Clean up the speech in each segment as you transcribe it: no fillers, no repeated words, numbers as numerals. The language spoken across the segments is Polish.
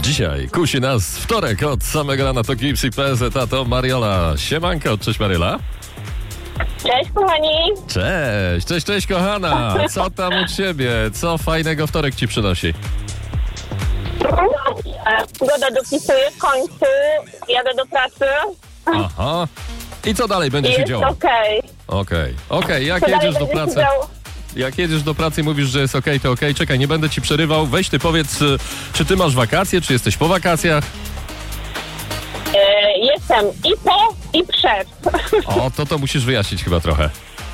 Dzisiaj kusi nas wtorek od samego rana, to Gips i PZ, a to Mariola. Siemanko, cześć Mariola. Cześć kochani. Cześć kochana. Co tam u ciebie? Co fajnego wtorek ci przynosi? Pogoda dopisuje, kończy, jadę do pracy. Aha. I co dalej będzie się działo? Okej. Jak jedziesz do pracy i mówisz, że jest okej, to okej. Czekaj, nie będę ci przerywał. Weź ty powiedz, czy ty masz wakacje, czy jesteś po wakacjach? Jestem i po, i przed. O, to musisz wyjaśnić chyba trochę.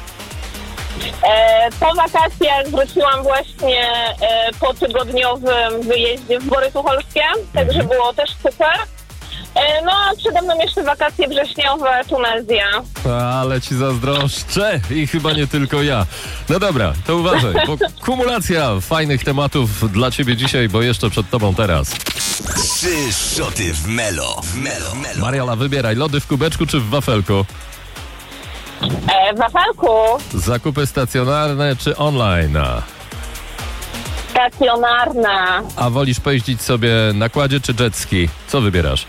Po wakacjach wróciłam właśnie po tygodniowym wyjeździe w Bory Tucholskie, także było też super. No a przede mną jeszcze wakacje wrześniowe, Tunezja. Ale ci zazdroszczę i chyba nie tylko ja. No dobra, to uważaj, bo kumulacja fajnych tematów dla ciebie dzisiaj, bo jeszcze przed tobą teraz. 3 szoty w Melo. Mariola, wybieraj, lody w kubeczku czy w wafelku? W wafelku. Zakupy stacjonarne czy online? Stacjonarna. A wolisz pojeździć sobie na kładzie czy jet ski? Co wybierasz?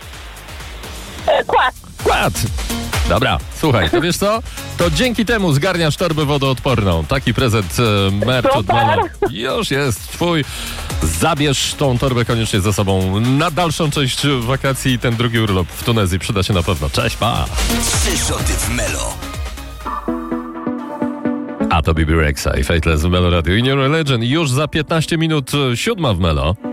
Kład! Dobra, słuchaj, to wiesz co? To dzięki temu zgarniasz torbę wodoodporną. Taki prezent merch od Melo. Już jest twój. Zabierz tą torbę koniecznie ze sobą na dalszą część wakacji i ten drugi urlop w Tunezji. Przyda się na pewno. Cześć, pa! 3 szoty w Melo. A to Bibi Rexa i Fateless w Melo Radio. In Your Religion już za 15 minut 7 w Melo.